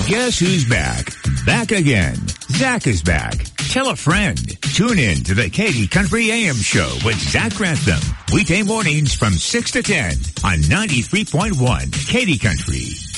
Guess who's back? Back again. Zach is back. Tell a friend. Tune in to the Katy Country AM Show with Zach Grantham. Weekday mornings from 6 to 10 on 93.1 Katy Country.